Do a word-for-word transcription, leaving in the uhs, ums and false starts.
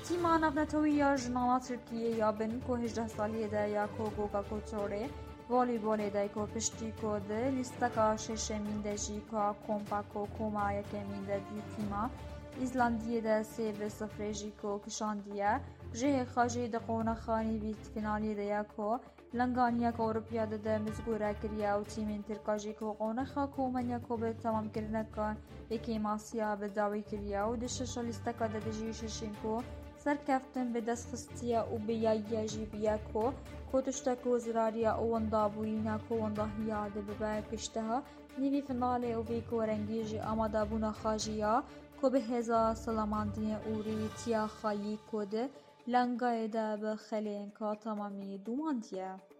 تیما نفنتوی یا جنانا ترکیه یا بن کو هجده سالیه ده یا کو گوگا کوچوره والیبال ده کو پشتی کو ده لیستکا ششمین ده جی کا کومپا کو کوما یکمین ده دی تیما ایزلندیه ده سه به صفر جی کو کشاندیه جه خاجی ده قونه خانی بیت فینالی ده یا کو لنگانیا کو اروپیا ده ده مزگوره کریا و تیمین ترکاجی کو قونه خا کومنیا کو به تمام کرنه کان یکی ماسیا به داوی کریا و ده شش لیستکا ده ده جی ششین کو سرکفتن به دست خستیا و به یایی جیبیا کو کتشتکو زراریا و وندابوینا کو وندهیا ده ببای کشتها نیوی فناله و ویکو رنگیجی اما دابونا خاجیا کو به هزا سلاماندین اوری تیا خایی کو ده لنگای ده به خلین که تمامی دوماندیه.